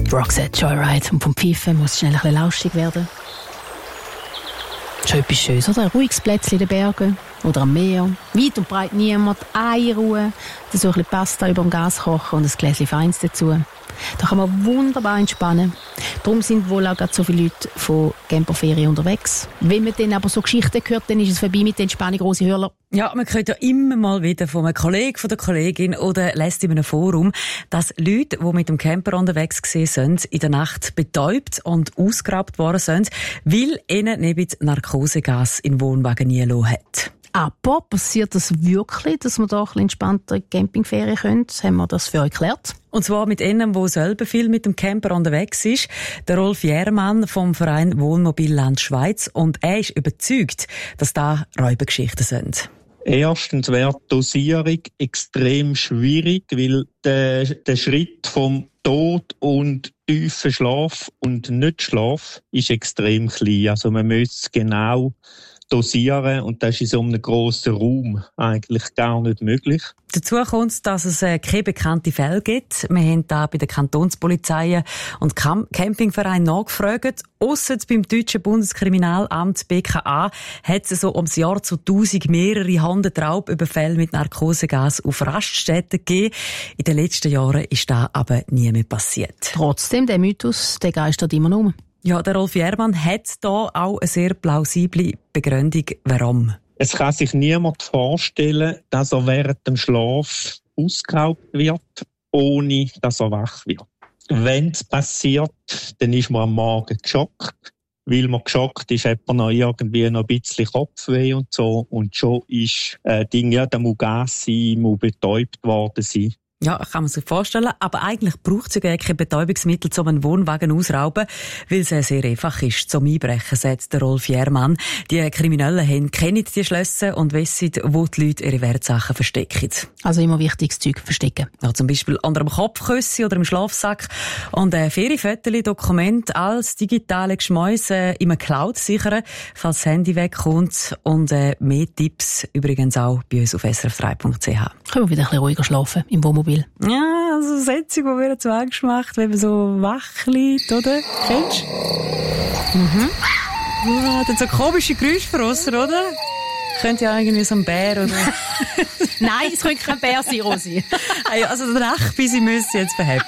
Roxette Joyride. Und vom Pfeifen muss es schnell ein bisschen lauschig werden. Schon etwas Schönes, oder? Ein ruhiges Plätzchen in den Bergen oder am Meer. Weit und breit niemand, eine Ruhe. Dann so ein bisschen Pasta über dem Gas kochen und ein Gläschen Feins dazu. Da kann man wunderbar entspannen. Darum sind wohl auch gerade so viele Leute von Camperferien unterwegs. Wenn man dann aber so Geschichten hört, dann ist es vorbei mit der Entspannung, Rosi Hörler. Ja, man hört ja immer mal wieder von einem Kollegen, von der Kollegin oder lässt in einem Forum, dass Leute, die mit dem Camper unterwegs sind, in der Nacht betäubt und ausgeraubt worden sind, weil ihnen neben Narkosegas in den Wohnwagen eingelassen hat. Aber passiert das wirklich, dass man da ein bisschen entspannter in die Campingferien können? Haben wir das für euch geklärt? Und zwar mit einem, der selber viel mit dem Camper unterwegs ist, der Rolf Jährmann vom Verein Wohnmobil Land Schweiz. Und er ist überzeugt, dass da Räubergeschichten sind. Erstens wäre die Dosierung extrem schwierig, weil der Schritt vom Tod und tiefen Schlaf und Nicht-Schlaf ist extrem klein. Also man müsste es genau dosieren und das ist in so einem grossen Raum eigentlich gar nicht möglich. Dazu kommt, dass es keine bekannten Fälle gibt. Wir haben da bei den Kantonspolizeien und Campingvereinen nachgefragt. Ausser beim deutschen Bundeskriminalamt BKA hat es so ums Jahr 2000 mehrere hundert Raubüberfälle mit Narkosegas auf Raststätten gegeben. In den letzten Jahren ist das aber nie mehr passiert. Trotzdem, der Mythos, der geistert immer noch. Ja, der Rolf Jährmann hat da auch eine sehr plausible Begründung, warum. Es kann sich niemand vorstellen, dass er während dem Schlaf ausgeraubt wird, ohne dass er wach wird. Wenn es passiert, dann ist man am Morgen geschockt. Weil man geschockt ist, hat man noch irgendwie noch ein bisschen Kopfweh und so. Und schon ist der muss Gas sein, muss betäubt worden sein. Ja, kann man sich vorstellen. Aber eigentlich braucht es ja keine Betäubungsmittel, um einen Wohnwagen ausrauben, weil es sehr einfach ist zum Einbrechen, sagt der Rolf Jährmann. Die Kriminellen kennen die Schlösser und wissen, wo die Leute ihre Wertsachen verstecken. Also immer wichtiges Zeug verstecken. Ja, zum Beispiel unter dem Kopfkissen oder im Schlafsack. Und Ferienfotos, Dokumente als digitale Geschmäuse in einer Cloud sichern, falls das Handy wegkommt. Und mehr Tipps übrigens auch bei uns auf srf3.ch. Können wir wieder ein bisschen ruhiger schlafen im Wohnmobil? Ja, also eine Setzung, die mir zu Angst macht, wenn man so wach liegt, oder? Kennst du? Mhm. Ja, dann so komische Geräusche verrossen, oder? Könnte ja irgendwie so ein Bär, oder? Nein, es könnte kein Bär sein, Rosi. Also der Nachbar, sie müssen jetzt verheben.